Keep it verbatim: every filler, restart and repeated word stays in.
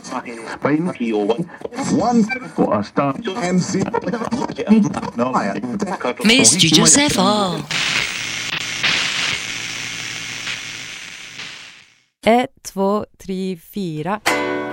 Mais Studio c'est fort. Ett, två, tre, fyra.